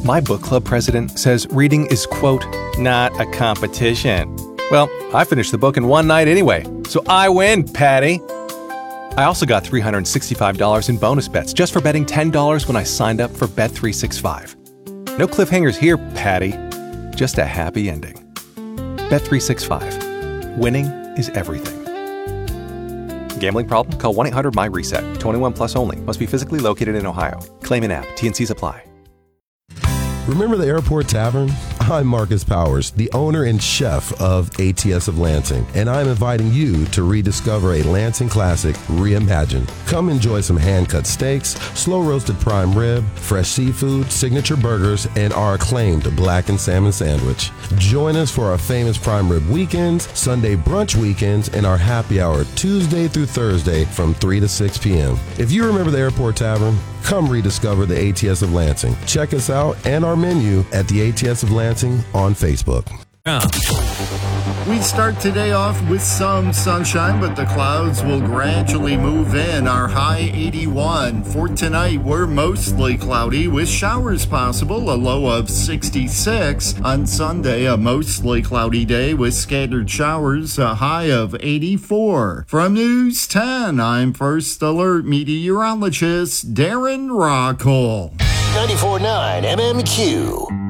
My book club president says reading is, quote, not a competition. Well, I finished the book in one night anyway, so I win, Patty. I also got $365 in bonus bets just for betting $10 when I signed up for Bet365. No cliffhangers here, Patty. Just a happy ending. Bet365. Winning is everything. Gambling problem? Call 1-800-MY-RESET. 21 plus only. Must be physically located in Ohio. Claim in app. T&Cs apply. Remember the Airport Tavern? I'm Marcus Powers, the owner and chef of ATS of Lansing, and I'm inviting you to rediscover a Lansing classic reimagined. Come enjoy some hand-cut steaks, slow-roasted prime rib, fresh seafood, signature burgers, and our acclaimed black and salmon sandwich. Join us for our famous prime rib weekends, Sunday brunch weekends, and our happy hour Tuesday through Thursday from 3 to 6 p.m. If you remember the Airport Tavern, come rediscover the ATS of Lansing. Check us out and our menu at the ATS of Lansing on Facebook. We start today off with some sunshine, but the clouds will gradually move in. Our high 81. For tonight, we're mostly cloudy with showers possible, a low of 66. On Sunday, a mostly cloudy day with scattered showers, a high of 84. From News 10, I'm First Alert meteorologist Darren Rockall. 94.9 MMQ.